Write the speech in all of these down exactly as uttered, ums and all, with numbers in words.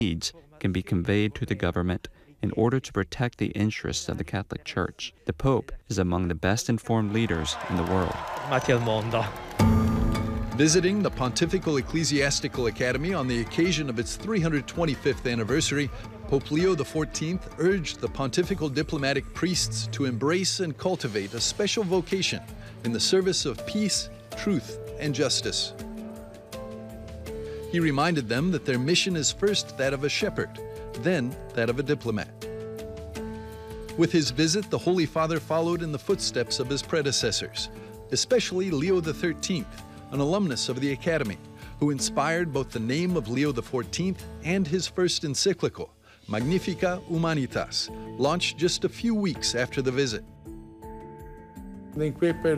needs can be conveyed to the government in order to protect the interests of the Catholic Church. The Pope is among the best informed leaders in the world. Visiting the Pontifical Ecclesiastical Academy on the occasion of its three hundred twenty-fifth anniversary, Pope Leo the fourteenth urged the pontifical diplomatic priests to embrace and cultivate a special vocation in the service of peace, truth, and justice. He reminded them that their mission is first that of a shepherd, then that of a diplomat. With his visit, the Holy Father followed in the footsteps of his predecessors, especially Leo the thirteenth, an alumnus of the Academy, who inspired both the name of Leo the fourteenth and his first encyclical, Magnificat Humanitas, launched just a few weeks after the visit. In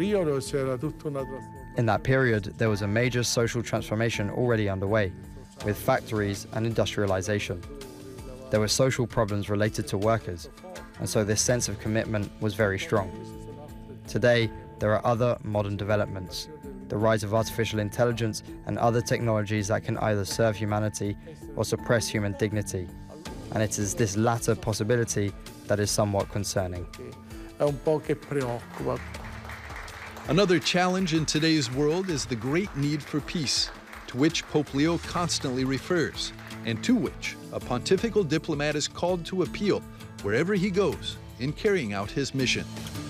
that period, there was a major social transformation already underway, with factories and industrialization. There were social problems related to workers, and so this sense of commitment was very strong. Today, there are other modern developments, the rise of artificial intelligence and other technologies that can either serve humanity or suppress human dignity. And it is this latter possibility that is somewhat concerning. Another challenge in today's world is the great need for peace, to which Pope Leo constantly refers, and to which a pontifical diplomat is called to appeal wherever he goes in carrying out his mission.